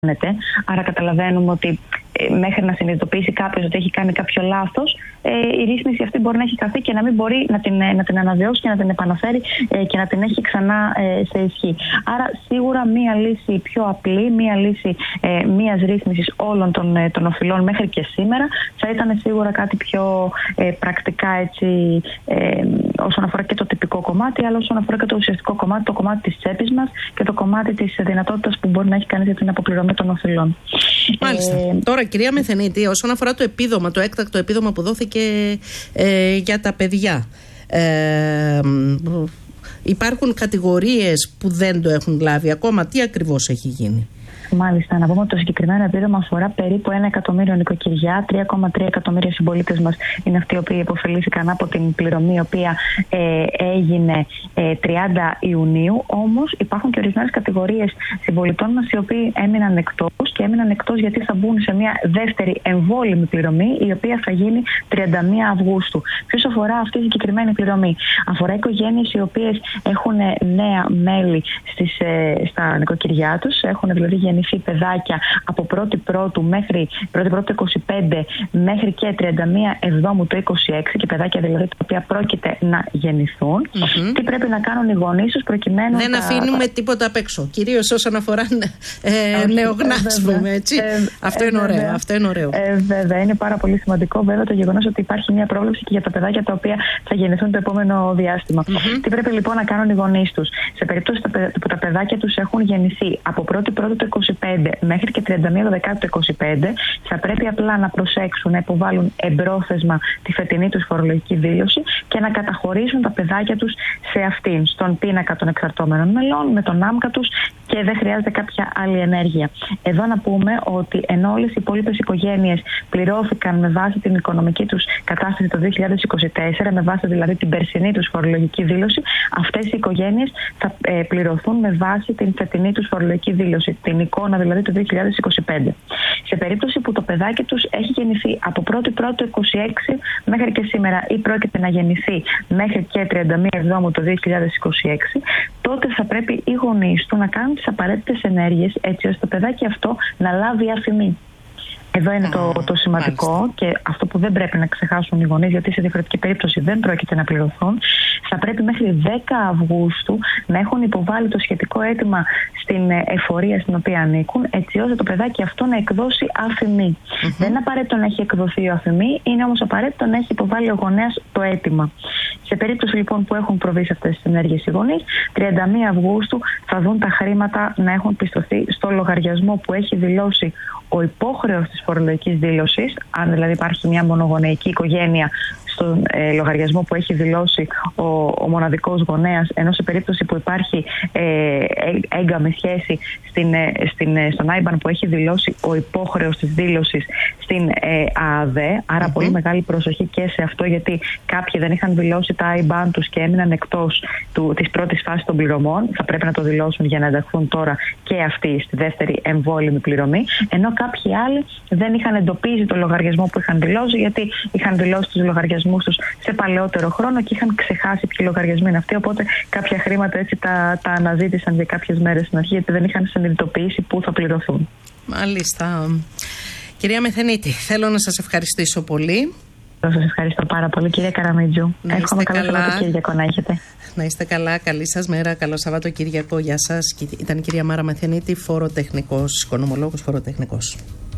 Άρα καταλαβαίνουμε ότι μέχρι να συνειδητοποιήσει κάποιος ότι έχει κάνει κάποιο λάθος, η ρύθμιση αυτή μπορεί να έχει χαθεί και να μην μπορεί να την αναβιώσει και να την επαναφέρει και να την έχει ξανά σε ισχύ. Άρα σίγουρα μία λύση πιο απλή, μία λύση μίας ρύθμισης όλων των οφειλών μέχρι και σήμερα θα ήταν σίγουρα κάτι πιο πρακτικά, έτσι, όσον αφορά και το τυπικό κομμάτι, αλλά όσον αφορά και το ουσιαστικό κομμάτι, το κομμάτι της τσέπης μας και το κομμάτι της δυνατότητας που μπορεί να έχει κανείς για την αποπληρωμή των οφειλών. Μάλιστα. Τώρα, κυρία Μεθενίτη, όσον αφορά το επίδομα, το έκτακτο επίδομα που δόθηκε για τα παιδιά, υπάρχουν κατηγορίες που δεν το έχουν λάβει ακόμα. Τι ακριβώς έχει γίνει? Μάλιστα, να πούμε ότι το συγκεκριμένο επίδομα αφορά περίπου 1 εκατομμύριο νοικοκυριά. 3,3 εκατομμύρια συμπολίτες μας είναι αυτοί οι οποίοι υποφελήθηκαν από την πληρωμή, η οποία έγινε 30 Ιουνίου. Όμως υπάρχουν και ορισμένες κατηγορίες συμπολιτών μας οι οποίοι έμειναν εκτός, και έμειναν εκτός γιατί θα μπουν σε μια δεύτερη εμβόλυμη πληρωμή, η οποία θα γίνει 31 Αυγούστου. Ποιος αφορά αυτή η συγκεκριμένη πληρωμή? Αφορά οικογένειες οι οποίες έχουν νέα μέλη στα νοικοκυριά τους, έχουν δηλαδή γεννηθεί παιδάκια από 1η Πρώτου μέχρι 1η Πρώτου 25 μέχρι και 31 Εβδόμου το 26, και παιδάκια δηλαδή τα οποία πρόκειται να γεννηθούν. Τι πρέπει να κάνουν οι γονείς τους προκειμένου? Δεν αφήνουμε τίποτα απ' έξω, κυρίως όσον αφορά νεογνάς, πούμε, έτσι. Αυτό είναι ωραίο. Αυτό είναι ωραίο. Βέβαια, είναι πάρα πολύ σημαντικό βέβαια το γεγονός ότι υπάρχει μια πρόβλεψη και για τα παιδάκια τα οποία θα γεννηθούν το επόμενο διάστημα. Τι πρέπει λοιπόν να κάνουν οι γονείς τους? Σε περίπτωση που τα παιδάκια τους έχουν γεννηθεί από 1η Πρώτου το 25 μέχρι και 31 Δεκάτου το 25, θα πρέπει απλά να προσέξουν να υποβάλουν εμπρόθεσμα τη φετινή τους φορολογική δήλωση και να καταχωρήσουν τα παιδάκια τους σε αυτήν, στον πίνακα των εξαρτώμενων μελών, με τον άμκα τους, και δεν χρειάζεται κάποια άλλη ενέργεια. Εδώ να πούμε ότι ενώ όλες οι υπόλοιπες οικογένειες πληρώθηκαν με βάση την οικονομική τους κατάσταση το 2024, με βάση δηλαδή την περσινή τους φορολογική δήλωση, αυτές οι οικογένειες θα πληρωθούν με βάση την φετινή τους φορολογική δήλωση, την εικόνα δηλαδή του 2025. Σε περίπτωση που το παιδάκι τους έχει γεννηθεί από 1η Πρώτου 26 μέχρι και σήμερα, ή πρόκειται να γεννηθεί μέχρι και 31 Εβδόμου το 2026, τότε θα πρέπει οι γονείς του να κάνουν τις απαραίτητες ενέργειες έτσι ώστε το παιδάκι αυτό να λάβει αφημί. Εδώ είναι το σημαντικό, μάλιστα, και αυτό που δεν πρέπει να ξεχάσουν οι γονείς, γιατί σε διαφορετική περίπτωση δεν πρόκειται να πληρωθούν. Θα πρέπει μέχρι 10 Αυγούστου να έχουν υποβάλει το σχετικό αίτημα στην εφορία στην οποία ανήκουν, έτσι ώστε το παιδάκι αυτό να εκδώσει αφημί. Δεν είναι απαραίτητο να έχει εκδοθεί ο αφημί, είναι όμως απαραίτητο να έχει υποβάλει ο γονέας το αίτημα. Σε περίπτωση λοιπόν που έχουν προβεί σε αυτές τις ενέργειες οι γονείς, 31 Αυγούστου θα δουν τα χρήματα να έχουν πιστωθεί στο λογαριασμό που έχει δηλώσει ο υπόχρεος της φορολογικής δήλωσης, αν δηλαδή υπάρχει μια μονογονεϊκή οικογένεια, στον λογαριασμό που έχει δηλώσει ο μοναδικός γονέας, ενώ σε περίπτωση που υπάρχει έγκαμη σχέση στον IBAN που έχει δηλώσει ο υπόχρεος της δήλωσης στην ΑΑΔΕ. Άρα πολύ μεγάλη προσοχή και σε αυτό, γιατί κάποιοι δεν είχαν δηλώσει τα IBAN τους και έμειναν εκτός της πρώτης φάσης των πληρωμών. Θα πρέπει να το δηλώσουν για να ενταχθούν τώρα και αυτοί στη δεύτερη εμβόλυμη πληρωμή, ενώ κάποιοι άλλοι δεν είχαν εντοπίσει το λογαριασμό που είχαν δηλώσει, γιατί είχαν δηλώσει τους λογαριασμούς τους σε παλαιότερο χρόνο και είχαν ξεχάσει ποιοι λογαριασμοί είναι αυτοί. Οπότε κάποια χρήματα έτσι τα αναζήτησαν για κάποιες μέρες στην αρχή, γιατί δεν είχαν συνειδητοποιήσει πού θα πληρωθούν. Μάλιστα. Κυρία Μεθενίτη, θέλω να σας ευχαριστήσω πολύ. Σας ευχαριστώ πάρα πολύ, κυρία Καραμιτζού. Εύχομαι καλό Σαββατοκύριακο να έχετε. Να είστε καλά, καλή σας μέρα, καλό Σαββατοκύριακο. Γεια σας. Ήταν η κυρία Μάρα Μεθενίτη, φοροτεχνικός, οικονομολόγος, φοροτεχνικός.